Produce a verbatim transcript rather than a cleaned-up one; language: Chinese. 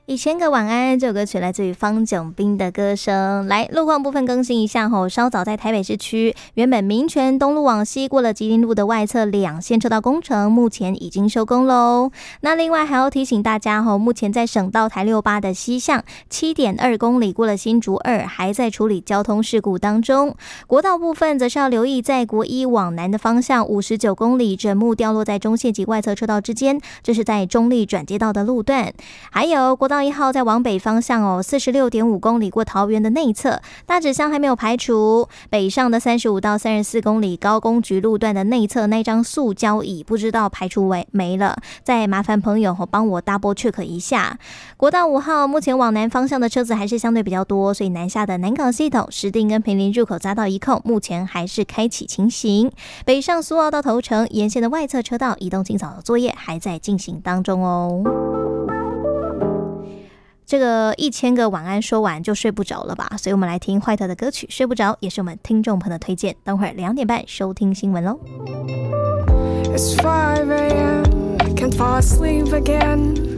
一千个晚安，这首歌曲来自于方炯斌的歌声。来，路况部分更新一下吼，稍早在台北市区，原本民权东路往西过了吉林路的外侧两线车道工程，目前已经收工喽。那另外还要提醒大家吼，目前在省道台六八的西向 七点二公里过了新竹二，还在处理交通事故当中。国道部分则是要留意，在国一往南的方向五十九公里枕木掉落在中线及外侧车道之间，这是在中立转接道的路段。还有国道一号在往北方向哦， 四十六点五公里过桃园的内侧，大指向还没有排除。北上的三十五到三十四公里高工局路段的内侧那张塑胶椅，不知道排除没了，再麻烦朋友帮我 double check 一下。国道五号目前往南方向的车子还是相对比较多，所以南下的南港系统石碇跟坪林入口匝道一控目前还是开启情形。北上苏澳到头城沿线的外侧车道移动清扫的作业还在进行当中哦。这个一千个晚安说完就睡不着了吧，所以我们来听坏特的歌曲睡不着，也是我们听众朋友的推荐。等会儿两点半收听新闻咯。 It's five a m can't fall asleep again